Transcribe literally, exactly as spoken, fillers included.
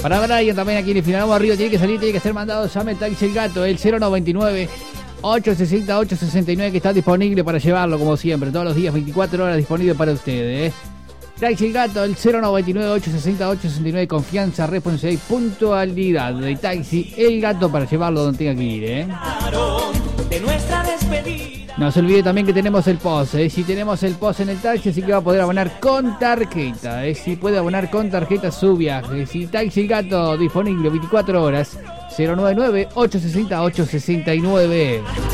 Para Brian también aquí en el final arriba tiene que salir, tiene que ser mandado. Llame el Taxi El Gato, el cero noventa y nueve, ochocientos sesenta, ochocientos sesenta y nueve, que está disponible para llevarlo como siempre, todos los días, veinticuatro horas disponible para ustedes. ¿eh? Taxi El Gato, el cero noventa y nueve, ochocientos sesenta, ochocientos sesenta y nueve, confianza, responsabilidad y puntualidad de Taxi El Gato para llevarlo donde tenga que ir. ¿eh? No se olvide también que tenemos el post, ¿eh? Si tenemos el post en el taxi, así que va a poder abonar con tarjeta, ¿eh? Si puede abonar con tarjeta su viaje. Si Taxi El Gato disponible veinticuatro horas, cero noventa y nueve, ochocientos sesenta, ochocientos sesenta y nueve.